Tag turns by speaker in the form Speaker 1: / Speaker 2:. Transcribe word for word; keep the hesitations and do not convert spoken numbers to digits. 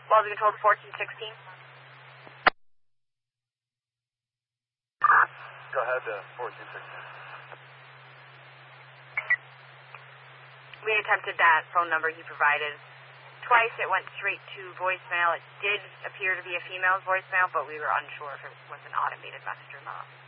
Speaker 1: Quality control to fourteen sixteen.
Speaker 2: Go ahead, uh, fourteen sixteen.
Speaker 1: We attempted that phone number he provided. Twice it went straight to voicemail. It did appear to be a female's voicemail, but we were unsure if it was an automated message or not.